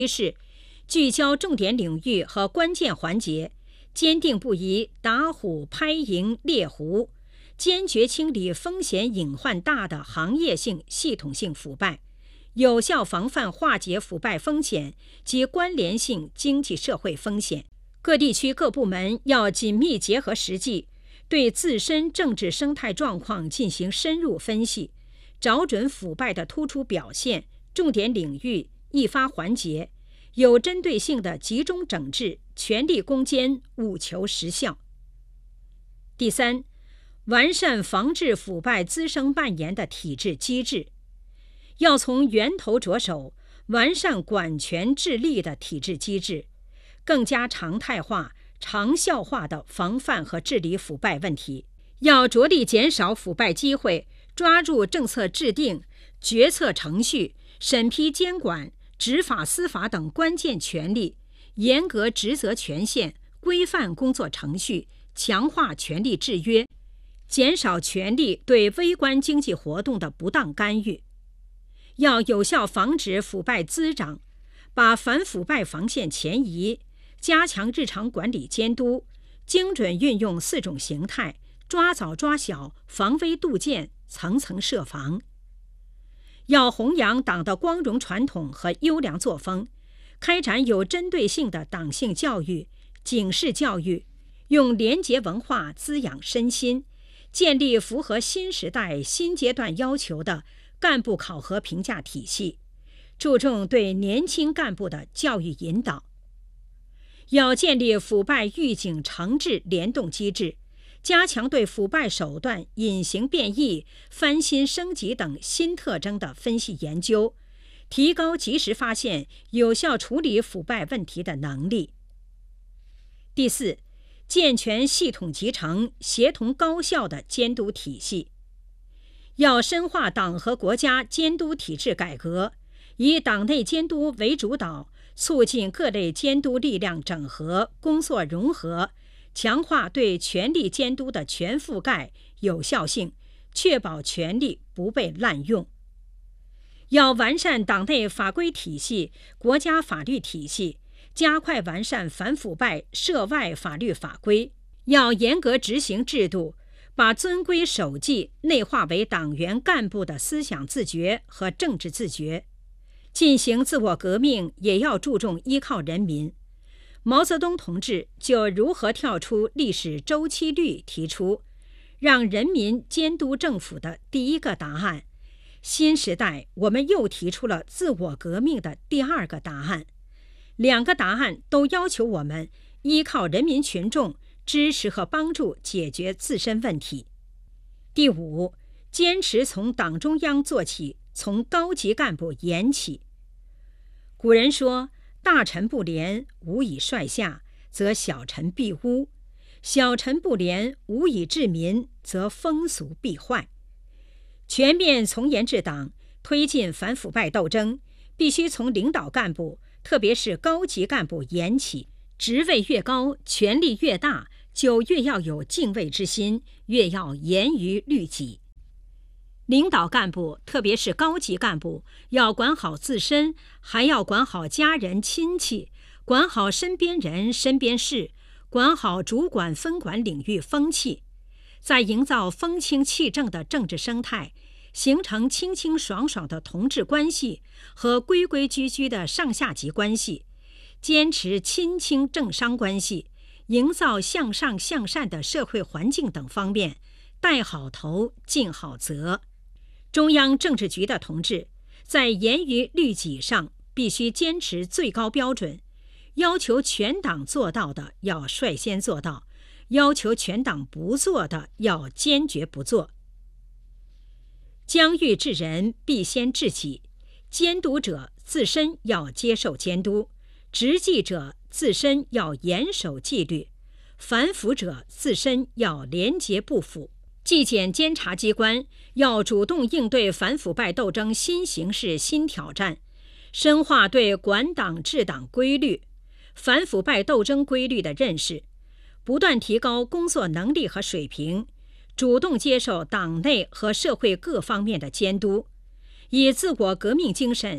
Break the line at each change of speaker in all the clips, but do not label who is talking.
一是聚焦重点领域和关键环节，坚定不移打虎拍蝇猎狐，坚决清理风险隐患大的行业性、系统性腐败，有效防范化解腐败风险及关联性经济社会风险。各地区各部门要紧密结合实际，对自身政治生态状况进行深入分析，找准腐败的突出表现、重点领域、易发环节，有针对性的集中整治，全力攻坚，务求实效。第三，完善防治腐败滋生蔓延的体制机制，要从源头着手，完善管权治理的体制机制，更加常态化、长效化的防范和治理腐败问题。要着力减少腐败机会，抓住政策制定、决策程序、审批监管、执法司法等关键权力，严格职责权限，规范工作程序，强化权力制约，减少权力对微观经济活动的不当干预。要有效防止腐败滋长，把反腐败防线前移，加强日常管理监督，精准运用4种形态，抓早抓小，防微杜渐，层层设防。要弘扬党的光荣传统和优良作风，开展有针对性的党性教育、警示教育，用廉洁文化滋养身心，建立符合新时代新阶段要求的干部考核评价体系，注重对年轻干部的教育引导。要建立腐败预警惩治联动机制，加强对腐败手段、隐形变异、翻新升级等新特征的分析研究，提高及时发现、有效处理腐败问题的能力。第四，健全系统集成、协同高效的监督体系。要深化党和国家监督体制改革，以党内监督为主导，促进各类监督力量整合、工作融合，强化对权力监督的全覆盖、有效性，确保权力不被滥用。要完善党内法规体系、国家法律体系，加快完善反腐败涉外法律法规。要严格执行制度，把遵规守纪内化为党员干部的思想自觉和政治自觉。进行自我革命也要注重依靠人民。毛泽东同志就如何跳出历史周期率提出，让人民监督政府的第一个答案。新时代我们又提出了自我革命的第二个答案。2个答案都要求我们依靠人民群众支持和帮助解决自身问题。第五，坚持从党中央做起，从高级干部研起。古人说，大臣不廉，无以率下，则小臣必污；小臣不廉，无以治民，则风俗必坏。全面从严治党，推进反腐败斗争，必须从领导干部，特别是高级干部研起。职位越高，权力越大，就越要有敬畏之心，越要严于律己。领导干部，特别是高级干部，要管好自身，还要管好家人亲戚，管好身边人身边事，管好主管分管领域风气，在营造风清气正的政治生态，形成清清爽爽的同志关系和规规矩矩的上下级关系，坚持亲清政商关系，营造向上向善的社会环境等方面，带好头，尽好责。中央政治局的同志在严于律己上必须坚持最高标准，要求全党做到的要率先做到，要求全党不做的要坚决不做。将欲治人，必先治己。监督者自身要接受监督，执纪者自身要严守纪律，反腐者自身要廉洁不腐。纪检监察机关要主动应对反腐败斗争新形势新挑战，深化对管党治党规律、反腐败斗争规律的认识，不断提高工作能力和水平，主动接受党内和社会各方面的监督，以自我革命精神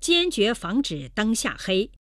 坚决防止灯下黑。